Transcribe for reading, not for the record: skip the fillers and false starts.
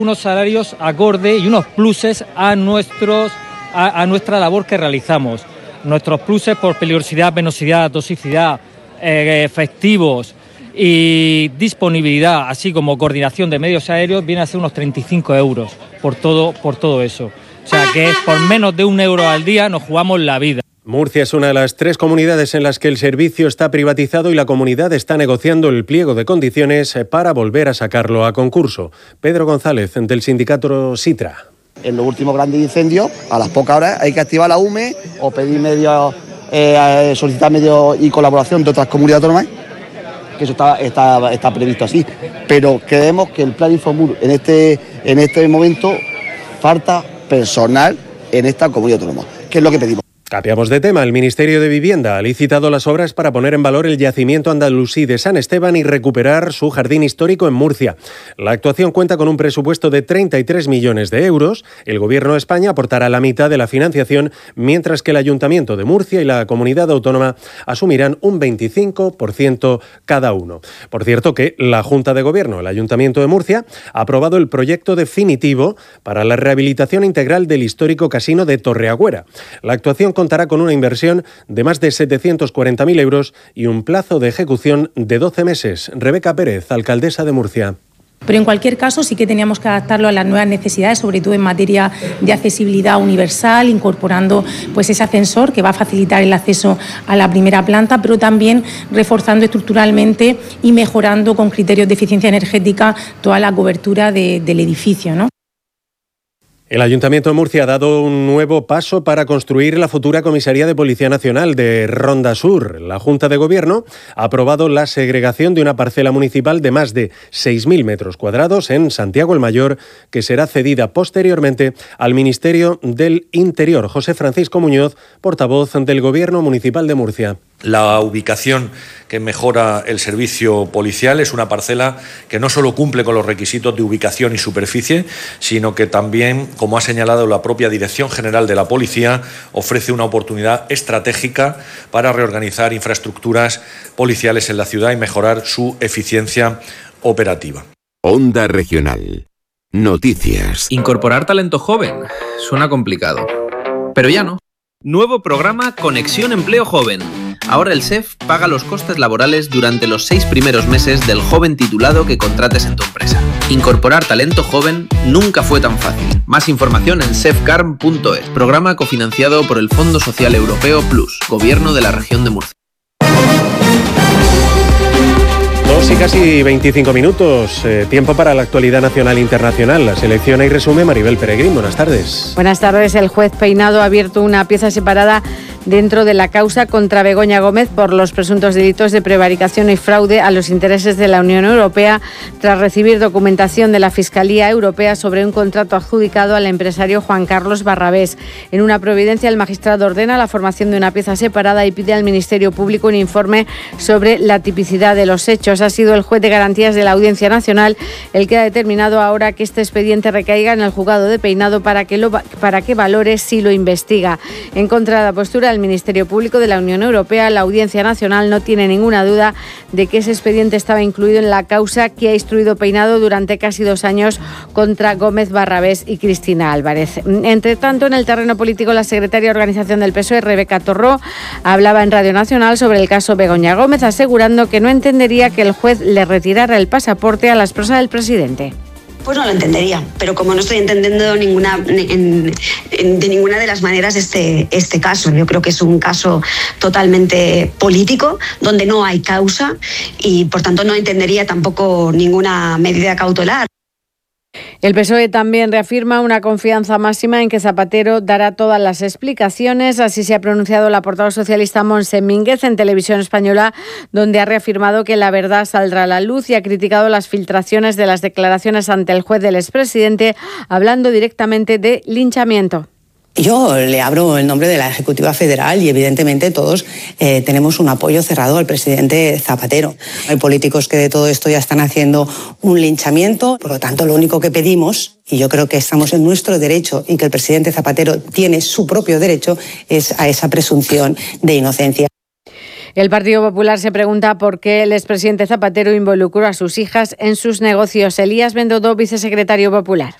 Unos salarios acorde y unos pluses a nuestra labor que realizamos. Nuestros pluses por peligrosidad, penosidad, toxicidad, efectivos y disponibilidad, así como coordinación de medios aéreos, viene a ser unos 35 euros por todo eso. O sea que es por menos de 1 euro al día nos jugamos la vida. Murcia es una de las 3 comunidades en las que el servicio está privatizado y la comunidad está negociando el pliego de condiciones para volver a sacarlo a concurso. Pedro González, del sindicato Sitra. En los últimos grandes incendios, a las pocas horas hay que activar la UME o pedir medios, solicitar medios y colaboración de otras comunidades autónomas, que eso está previsto así. Pero creemos que el plan Infomur en este momento falta personal en esta comunidad autónoma, que es lo que pedimos. Cambiamos de tema. El Ministerio de Vivienda ha licitado las obras para poner en valor el yacimiento andalusí de San Esteban y recuperar su jardín histórico en Murcia. La actuación cuenta con un presupuesto de 33 millones de euros. El Gobierno de España aportará la mitad de la financiación, mientras que el Ayuntamiento de Murcia y la Comunidad Autónoma asumirán un 25% cada uno. Por cierto que la Junta de Gobierno, el Ayuntamiento de Murcia, ha aprobado el proyecto definitivo para la rehabilitación integral del histórico casino de Torreagüera. La actuación contará con una inversión de más de 740.000 euros y un plazo de ejecución de 12 meses. Rebeca Pérez, alcaldesa de Murcia. Pero en cualquier caso sí que teníamos que adaptarlo a las nuevas necesidades, sobre todo en materia de accesibilidad universal, incorporando pues ese ascensor que va a facilitar el acceso a la primera planta, pero también reforzando estructuralmente y mejorando con criterios de eficiencia energética toda la cobertura del edificio, ¿no? El Ayuntamiento de Murcia ha dado un nuevo paso para construir la futura Comisaría de Policía Nacional de Ronda Sur. La Junta de Gobierno ha aprobado la segregación de una parcela municipal de más de 6.000 metros cuadrados en Santiago el Mayor, que será cedida posteriormente al Ministerio del Interior. José Francisco Muñoz, portavoz del Gobierno Municipal de Murcia. La ubicación que mejora el servicio policial es una parcela que no solo cumple con los requisitos de ubicación y superficie, sino que también, como ha señalado la propia Dirección General de la Policía, ofrece una oportunidad estratégica para reorganizar infraestructuras policiales en la ciudad y mejorar su eficiencia operativa. Onda Regional. Noticias. Incorporar talento joven suena complicado, pero ya no. Nuevo programa Conexión Empleo Joven. Ahora el SEF paga los costes laborales durante los 6 primeros meses del joven titulado que contrates en tu empresa. Incorporar talento joven nunca fue tan fácil. Más información en sefcarm.es. Programa cofinanciado por el Fondo Social Europeo Plus, Gobierno de la Región de Murcia. 2 y casi 25 minutos. Tiempo para la actualidad nacional e internacional. La selecciona y resume Maribel Peregrín. Buenas tardes. Buenas tardes. El juez Peinado ha abierto una pieza separada dentro de la causa contra Begoña Gómez por los presuntos delitos de prevaricación y fraude a los intereses de la Unión Europea, tras recibir documentación de la Fiscalía Europea sobre un contrato adjudicado al empresario Juan Carlos Barrabés. En una providencia, el magistrado ordena la formación de una pieza separada y pide al Ministerio Público un informe sobre la tipicidad de los hechos. Ha sido el juez de garantías de la Audiencia Nacional el que ha determinado ahora que este expediente recaiga en el juzgado de Peinado para que valore si lo investiga. En contra de la postura del Ministerio Público de la Unión Europea, la Audiencia Nacional no tiene ninguna duda de que ese expediente estaba incluido en la causa que ha instruido Peinado durante casi 2 años contra Gómez, Barrabés y Cristina Álvarez. Entre tanto, en el terreno político, la secretaria de Organización del PSOE, Rebeca Torró, hablaba en Radio Nacional sobre el caso Begoña Gómez, asegurando que no entendería que el juez le retirara el pasaporte a la esposa del presidente. Pues no lo entendería, pero como no estoy entendiendo de ninguna de las maneras este caso, yo creo que es un caso totalmente político, donde no hay causa y por tanto no entendería tampoco ninguna medida cautelar. El PSOE también reafirma una confianza máxima en que Zapatero dará todas las explicaciones. Así se ha pronunciado la portavoz socialista Montse Mínguez en Televisión Española, donde ha reafirmado que la verdad saldrá a la luz y ha criticado las filtraciones de las declaraciones ante el juez del expresidente, hablando directamente de linchamiento. Yo le abro el nombre de la Ejecutiva Federal y evidentemente todos tenemos un apoyo cerrado al presidente Zapatero. Hay políticos que de todo esto ya están haciendo un linchamiento, por lo tanto lo único que pedimos, y yo creo que estamos en nuestro derecho y que el presidente Zapatero tiene su propio derecho, es a esa presunción de inocencia. El Partido Popular se pregunta por qué el expresidente Zapatero involucró a sus hijas en sus negocios. Elías Bendodo, vicesecretario popular.